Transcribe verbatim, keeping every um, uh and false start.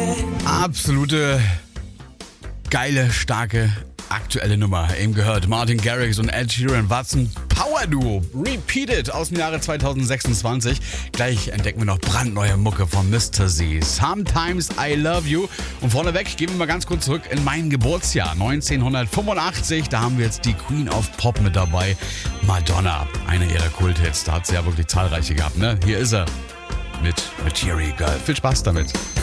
Absolute geile, starke, aktuelle Nummer. Eben gehört Martin Garrix und Ed Sheeran, Watson Power Duo. Repeated aus dem Jahre zwanzig sechsundzwanzig. Gleich entdecken wir noch brandneue Mucke von Mister Z. Sometimes I Love You. Und vorneweg gehen wir mal ganz kurz zurück in mein Geburtsjahr neunzehnhundertfünfundachtzig. Da haben wir jetzt die Queen of Pop mit dabei. Madonna, eine ihrer Kulthits. Da hat sie ja wirklich zahlreiche gehabt, ne? Hier ist er mit Material Girl. Viel Spaß damit.